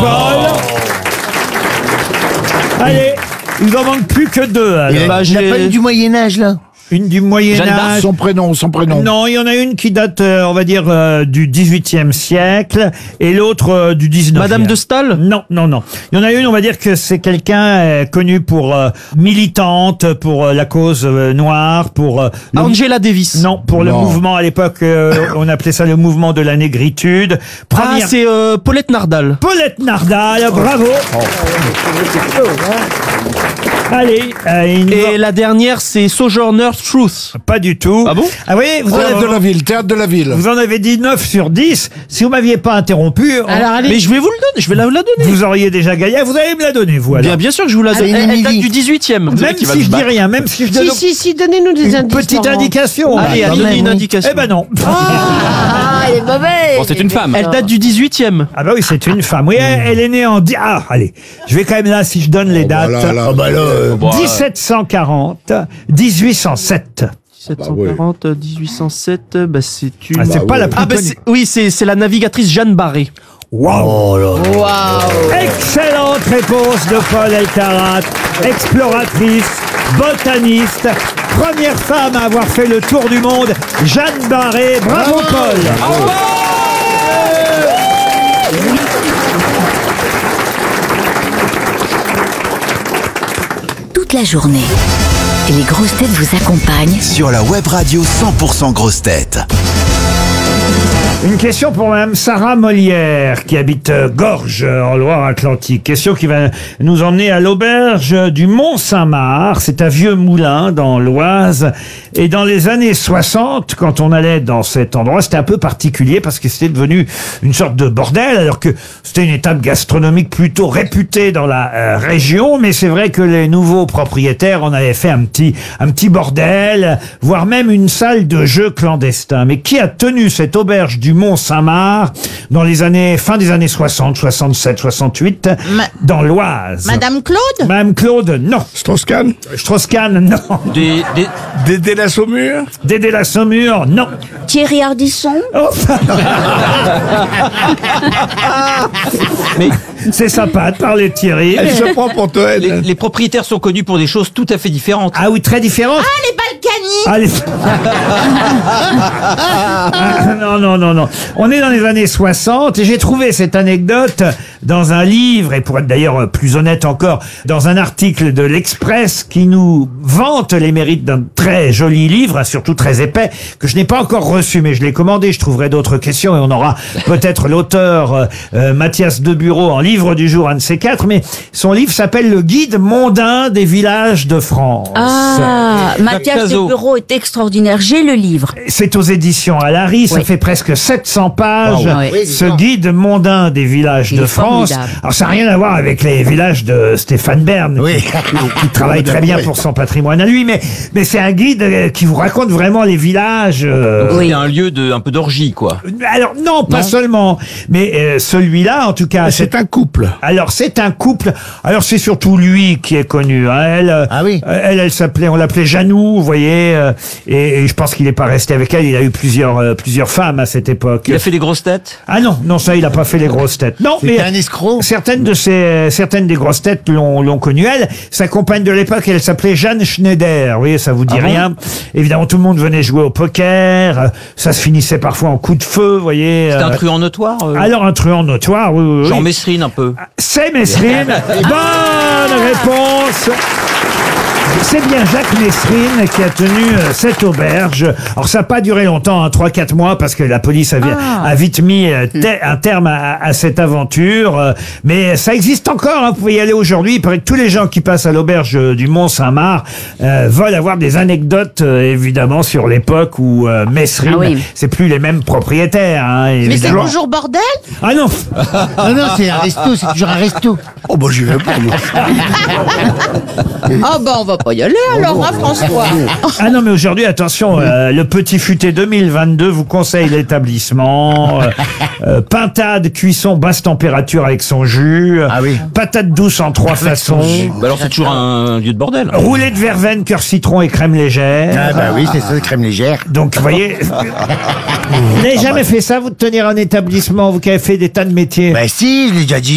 Paul. Allez, il n'en manque plus que deux. Alors. Il n'a pas une du Moyen-Âge, là? Une du Moyen-Âge. Son prénom. Non, il y en a une qui date, on va dire, du 18e siècle et l'autre du 19e. Madame de Staël? Non. Il y en a une, on va dire que c'est quelqu'un connu pour militante, pour la cause noire, pour... Angela Davis? Non, pour le mouvement à l'époque, on appelait ça le mouvement de la négritude. Ah, c'est Paulette Nardal. Paulette Nardal, bravo. Allez, et la dernière, c'est Sojourner Truth. Pas du tout. Ah bon? Ah oui, Théâtre de la Ville. Vous en avez dit 9 sur 10. Si vous m'aviez pas interrompu, Mais je vais vous le donner, je vais la donner. vous auriez déjà gagné. Vous allez me la donner, vous, alors. Bien sûr que je vous la donne. Elle date du 18e. Même si je dis rien, même si je donne Si, donnez-nous des une indices. petite Laurent. indication. Allez, donnez une indication. Eh ben non. Ah, il est mauvais. Bon, c'est une femme. Elle date du 18e. Ah bah oui, c'est une femme. Oui, elle est née en... allez, je vais quand même là, si je donne les dates. 1740, 1807. 1740, 1807, bah c'est une... Ah, c'est pas la plus connue. Oui, c'est la navigatrice Jeanne Barré. Wow. Excellente réponse de Paul Elkarat, exploratrice, botaniste, première femme à avoir fait le tour du monde, Jeanne Barré. Bravo Paul. Toute la journée, les grosses têtes vous accompagnent sur la web radio 100% grosses têtes. Une question pour Mme Sarah Molière, qui habite Gorges, en Loire-Atlantique. Question qui va nous emmener à l'auberge du Mont-Saint-Marc. C'est un vieux moulin dans l'Oise. Et dans les années 60, quand on allait dans cet endroit, c'était un peu particulier parce que c'était devenu une sorte de bordel, alors que c'était une étape gastronomique plutôt réputée dans la région. Mais c'est vrai que les nouveaux propriétaires en avaient fait un petit bordel, voire même une salle de jeu clandestin. Mais qui a tenu cette auberge du Mont-Saint-Marc dans les fin des années 60, 67, 68, dans l'Oise? Madame Claude? Madame Claude, non. Strauss-Kahn, non. Dédé la Saumur. Dédé la Saumur, non. Thierry Ardisson. Oh. Mais c'est sympa de parler de Thierry. Elle se prend pour toi. les propriétaires sont connus pour des choses tout à fait différentes. Ah oui, très différentes. Ah, les Balkany! Allez. Non. On est dans les années 60 et j'ai trouvé cette anecdote dans un livre, et pour être d'ailleurs plus honnête encore, dans un article de l'Express qui nous vante les mérites d'un très joli livre, surtout très épais, que je n'ai pas encore reçu, mais je l'ai commandé. Je trouverai d'autres questions et on aura peut-être l'auteur Mathias Debureau en livre du jour, un de ces quatre, mais son livre s'appelle Le Guide mondain des villages de France. Ah, Mathias Debureau est extraordinaire. J'ai le livre. C'est aux éditions Alary, ça fait presque 700 pages, ce guide mondain des villages de France. Alors ça n'a rien à voir avec les villages de Stéphane Bern, qui travaille très bien pour son patrimoine à lui, mais c'est un guide qui vous raconte vraiment les villages. C'est un lieu un peu d'orgie, quoi. Alors non, pas seulement, mais celui-là, en tout cas, c'est un couple. Alors c'est un couple. Alors c'est surtout lui qui est connu. Hein. Elle s'appelait, on l'appelait Janou, vous voyez, et je pense qu'il n'est pas resté avec elle. Il a eu plusieurs femmes à cette époque. Il a fait des grosses têtes? Ah non, ça il a pas fait les grosses têtes. Non, mais un escroc. Certaines des grosses têtes l'ont connue. Elle, sa compagne de l'époque, elle s'appelait Jeanne Schneider. Vous voyez, ça vous dit rien. Évidemment, tout le monde venait jouer au poker. Ça se finissait parfois en coup de feu, vous voyez. C'était un truand notoire. Alors un truand notoire, oui. Genre Messrine un peu. C'est Messrine. Bonne réponse. C'est bien Jacques Messrine qui a tenu cette auberge. Alors ça n'a pas duré longtemps, 3-4 mois, parce que la police a vite mis un terme à cette aventure. Mais ça existe encore, vous pouvez y aller aujourd'hui. Il paraît que tous les gens qui passent à l'auberge du Mont-Saint-Marc veulent avoir des anecdotes, évidemment, sur l'époque où Messrine, c'est plus les mêmes propriétaires. Mais c'est toujours bordel? Ah non. Non, c'est un resto, c'est toujours un resto. Oh bah j'y vais pas, moi. Ah bah on va pas y aller alors, François. Ah non, mais aujourd'hui, attention, le Petit Futé 2022 vous conseille l'établissement. Pintade, cuisson, basse température avec son jus. Patate douce en 3 façons. Bah alors c'est toujours un lieu de bordel. Roulé de verveine, cœur citron et crème légère. Ah bah oui, c'est ça, crème légère. Donc, vous voyez, vous n'avez jamais fait ça, vous, de tenir un établissement, vous qui avez fait des tas de métiers? Bah si, je l'ai déjà dit.